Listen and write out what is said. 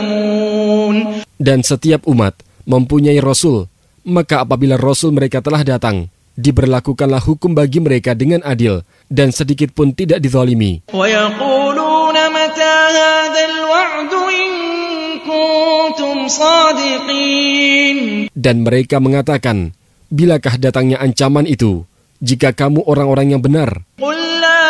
يعلمون. Dan setiap umat mempunyai Rasul, maka apabila Rasul mereka telah datang, diberlakukanlah hukum bagi mereka dengan adil, dan sedikit pun tidak dizalimi. وَيَقُولُونَ مَتَى هَذَا الْوَعْدُ إِن كُنتُمْ صَادِقِينَ. Dan mereka mengatakan, bilakah datangnya ancaman itu, jika kamu orang-orang yang benar? قُلْ